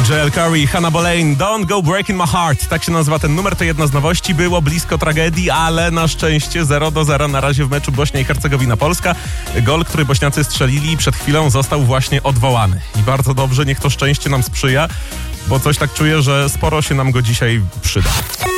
Joel Corey i Hannah Boleyn, Don't Go Breaking My Heart. Tak się nazywa ten numer, to jedna z nowości. Było blisko tragedii, ale na szczęście 0-0 na razie w meczu Bośnia i Hercegowina-Polska. Gol, który Bośniacy strzelili przed chwilą, został właśnie odwołany. I bardzo dobrze, niech to szczęście nam sprzyja, bo coś tak czuję, że sporo się nam go dzisiaj przyda.